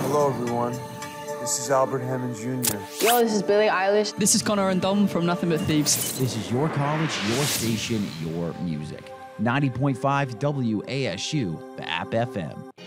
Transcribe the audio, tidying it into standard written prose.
Hello, everyone. This is Albert Hammond Jr. Yo, this is Billie Eilish. This is Connor and Dom from Nothing But Thieves. This is your college, your station, your music. 90.5 WASU, the App FM.